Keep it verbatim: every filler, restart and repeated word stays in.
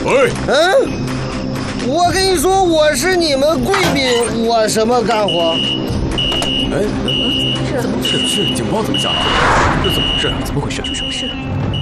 喂， 嗯，我跟你说，我是你们贵宾，我什么干活？ 哎，是是是，警报怎么响了？这怎么回事？怎么回事？ 出什么事了？